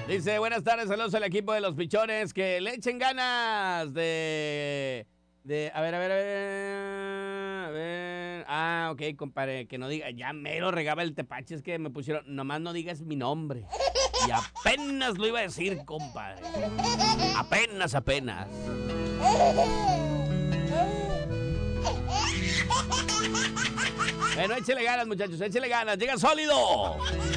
Dice, buenas tardes, saludos al equipo de los pichones, que le echen ganas a ver. Ah, ok, compadre, que no diga, ya mero regaba el tepache, es que me pusieron, nomás no digas mi nombre. Y apenas lo iba a decir, compadre. Apenas. Bueno, échele ganas, muchachos, échele ganas, llega sólido.